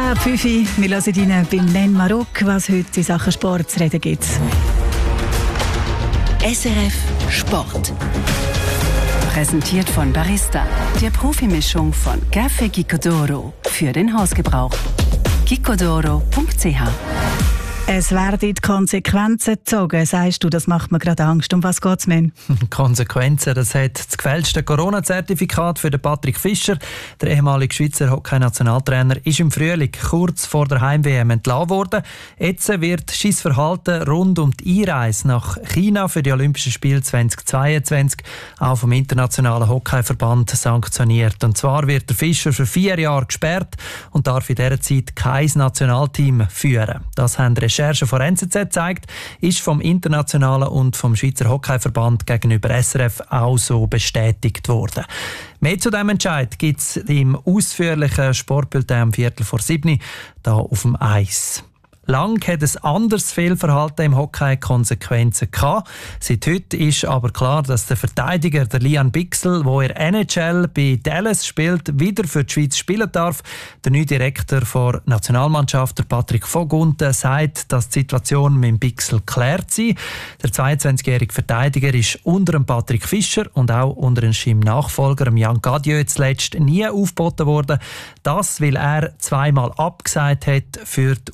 10:05 Uhr. Wir hören Ihnen beim Nen Marok, was heute in Sachen Sport zu reden gibt. SRF Sport. Präsentiert von Barista, der Profimischung von Café Gicodoro für den Hausgebrauch. gicodoro.ch. Es werden die Konsequenzen gezogen, sagst du, das macht mir gerade Angst. Um was geht es, Men? Konsequenzen, das hat das gefälschte Corona-Zertifikat für den Patrick Fischer. Der ehemalige Schweizer Hockey-Nationaltrainer ist im Frühling kurz vor der Heim-WM entlassen worden. Jetzt wird sein Verhalten rund um die Einreise nach China für die Olympischen Spiele 2022 auch vom Internationalen Hockeyverband sanktioniert. Und zwar wird der Fischer für 4 Jahre gesperrt und darf in dieser Zeit kein Nationalteam führen. Das haben Recherchen von NZZ gezeigt, ist vom Internationalen und vom Schweizer Hockeyverband gegenüber SRF auch so bestätigt worden. Mehr zu diesem Entscheid gibt es im ausführlichen Sportbulletin um 6:45 hier auf dem Eis. Lang hat ein anderes Fehlverhalten im Hockey Konsequenzen gehabt. Seit heute ist aber klar, dass der Verteidiger, der Lian Bichsel, der in der NHL bei Dallas spielt, wieder für die Schweiz spielen darf. Der neue Direktor der Nationalmannschaft, der Patrick Vogunten, sagt, dass die Situation mit dem Bichsel geklärt sei. Der 22-jährige Verteidiger ist unter dem Patrick Fischer und auch unter seinem Nachfolger, Jan Gadieu, zuletzt nie aufgeboten worden. Das, weil er 2-mal abgesagt hat für die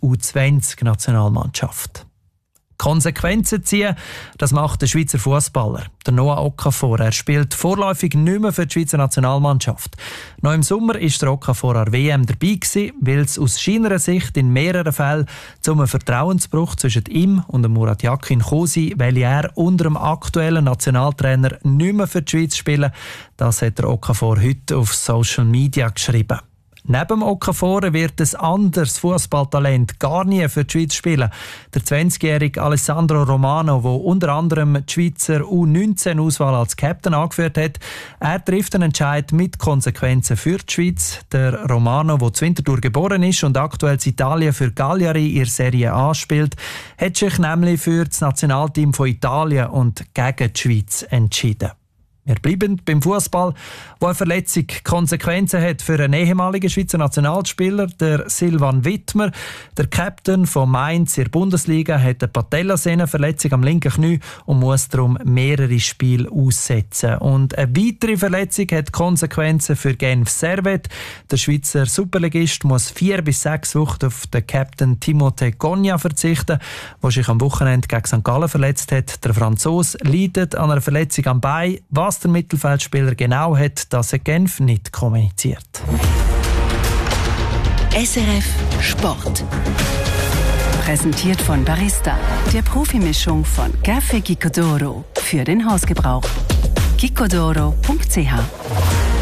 U20-Nationalmannschaft. Konsequenzen ziehen, das macht der Schweizer Fußballer, der Noah Okafor. Er spielt vorläufig nicht mehr für die Schweizer Nationalmannschaft. Noch im Sommer war der Okafor an der WM dabei gewesen, weil es aus seiner Sicht in mehreren Fällen zu einem Vertrauensbruch zwischen ihm und Murat Yakin gekommen sei, weil er unter dem aktuellen Nationaltrainer nicht mehr für die Schweiz spielen. Das hat der Okafor heute auf Social Media geschrieben. Neben Okafor wird ein anderes Fußballtalent gar nie für die Schweiz spielen. Der 20-jährige Alessandro Romano, der unter anderem die Schweizer U19-Auswahl als Captain angeführt hat, er trifft einen Entscheid mit Konsequenzen für die Schweiz. Der Romano, der zu Winterthur geboren ist und aktuell in Italien für Cagliari in der Serie A spielt, hat sich nämlich für das Nationalteam von Italien und gegen die Schweiz entschieden. Wir bleiben beim Fußball, wo eine Verletzung Konsequenzen hat für einen ehemaligen Schweizer Nationalspieler, der Silvan Wittmer. Der Captain von Mainz in der Bundesliga hat eine Patellasehnenverletzung am linken Knie und muss darum mehrere Spiele aussetzen. Und eine weitere Verletzung hat Konsequenzen für Genf Servette. Der Schweizer Superligist muss 4 bis 6 Wochen auf den Captain Timothée Cogna verzichten, der sich am Wochenende gegen St. Gallen verletzt hat. Der Franzose leidet an einer Verletzung am Bein. Was der Mittelfeldspieler genau hat, das hat Genf nicht kommuniziert. SRF Sport. Präsentiert von Barista, der Profimischung von Café Gicodoro für den Hausgebrauch. gicodoro.ch.